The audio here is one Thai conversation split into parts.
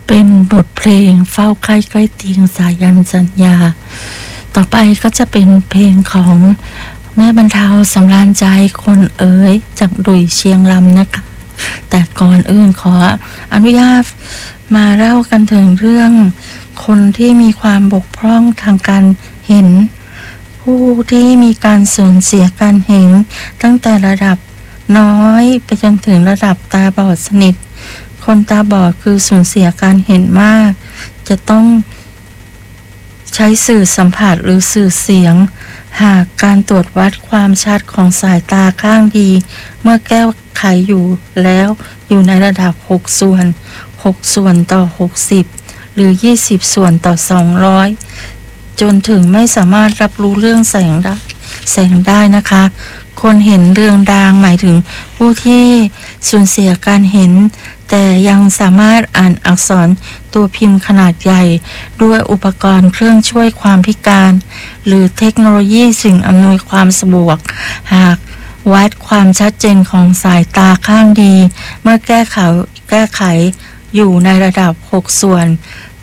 เป็นบทเพลงเฝ้าใกล้ใกล้เตียงสายันสัญญาต่อไปก็จะเป็นเพลงของแม่บรรเทาสำราญใจคนเอ๋ยจากดุยเชียงรำนะคะแต่ก่อนอื่นขออนุญาตมาเล่ากันถึงเรื่องคนที่มีความบกพร่องทางการเห็นผู้ที่มีการสูญเสียการเห็นตั้งแต่ระดับน้อยไปจนถึงระดับตาบอดสนิทคนตาบอดคือสูญเสียการเห็นมากจะต้องใช้สื่อสัมผัสหรือสื่อเสียงหากการตรวจวัดความชัดของสายตาข้างดีเมื่อแก้ไขอยู่แล้วอยู่ในระดับ6ส่วนต่อ60หรือ20ส่วนต่อ200จนถึงไม่สามารถรับรู้เรื่องแสงได้นะคะคนเห็นเรืองรางหมายถึงผู้ที่สูญเสียการเห็นแต่ยังสามารถอ่านอักษรตัวพิมพ์ขนาดใหญ่ด้วยอุปกรณ์เครื่องช่วยความพิการหรือเทคโนโลยีสิ่งอำนวยความสะดวกหากวัดความชัดเจนของสายตาข้างดีเมื่อแก้ไขอยู่ในระดับ6ส่วน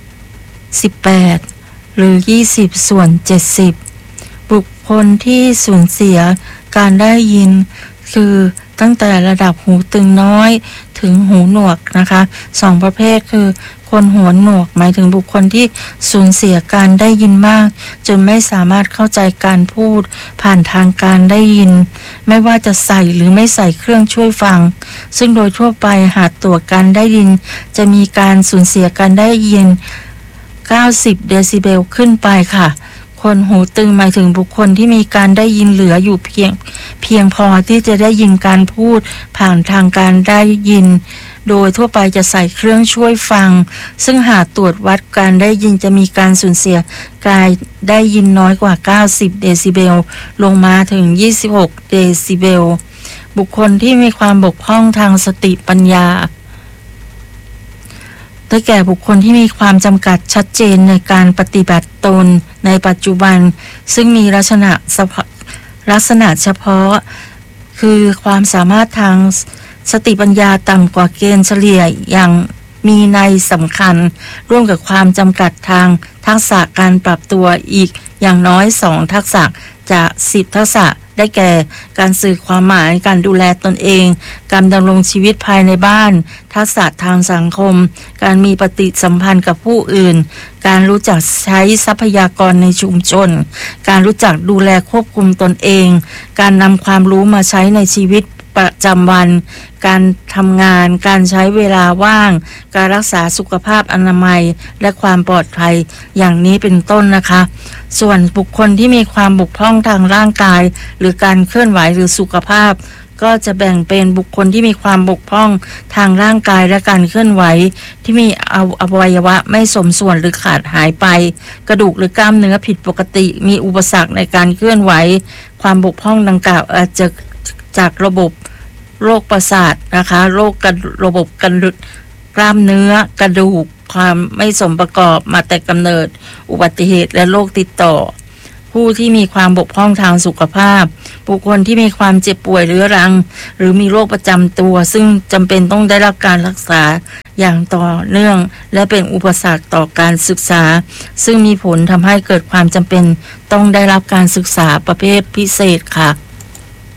18หรือ20ส่วน70บุคคลที่สูญเสียการได้ยินคือตั้งแต่ระดับหูตึงน้อยถึงหูหนวกนะคะ2ประเภทคือคนหูหนวกหมายถึงบุคคลที่สูญเสียการได้ยินมากจนไม่สามารถเข้าใจการพูดผ่านทางการได้ยินไม่ว่าจะใส่หรือไม่ใส่เครื่องช่วยฟังซึ่งโดยทั่วไปหากตรวจการได้ยินจะมีการสูญเสียการได้ยิน90เดซิเบลขึ้นไปค่ะคนหูตึงหมายถึงบุคคลที่มีการได้ยินเหลืออยู่เพียงพอที่จะได้ยินการพูดผ่านทางการได้ยินโดยทั่วไปจะใส่เครื่องช่วยฟังซึ่งหากตรวจวัดการได้ยินจะมีการสูญเสียการได้ยินน้อยกว่า90เดซิเบลลงมาถึง26เดซิเบลบุคคลที่มีความบกพร่องทางสติปัญญาได้แก่บุคคลที่มีความจำกัดชัดเจนในการปฏิบัติตนในปัจจุบันซึ่งมีลักษณะเฉพาะคือความสามารถทางสติปัญญาต่ำกว่าเกณฑ์เฉลี่ยอย่างมีในสำคัญร่วมกับความจำกัดทางทักษะการปรับตัวอีกอย่างน้อย2ทักษะจาก10ทักษะได้แก่การสื่อความหมายการดูแลตนเองการดำรงชีวิตภายในบ้านทักษะทางสังคมการมีปฏิสัมพันธ์กับผู้อื่นการรู้จักใช้ทรัพยากรในชุมชนการรู้จักดูแลควบคุมตนเองการนำความรู้มาใช้ในชีวิตประจำวันการทำงานการใช้เวลาว่างการรักษาสุขภาพอนามัยและความปลอดภัยอย่างนี้เป็นต้นนะคะส่วนบุคคลที่มีความบกพร่องทางร่างกายหรือการเคลื่อนไหวหรือสุขภาพก็จะแบ่งเป็นบุคคลที่มีความบกพร่องทางร่างกายและการเคลื่อนไหวที่มีอวัยวะไม่สมส่วนหรือขาดหายไปกระดูกหรือกล้ามเนื้อผิดปกติมีอุปสรรคในการเคลื่อนไหวความบกพร่องดังกล่าวอาจจะจากระบบโรคประสาทนะคะโรคระบบกล้ามเนื้อกระดูกความไม่สมประกอบมาแต่กำเนิดอุบัติเหตุและโรคติดต่อผู้ที่มีความบกพร่องทางสุขภาพบุคคลที่มีความเจ็บป่วยเรื้อรังหรือมีโรคประจำตัวซึ่งจำเป็นต้องได้รับการรักษาอย่างต่อเนื่องและเป็นอุปสรรคต่อการศึกษาซึ่งมีผลทำให้เกิดความจำเป็นต้องได้รับการศึกษาประเภทพิเศษค่ะ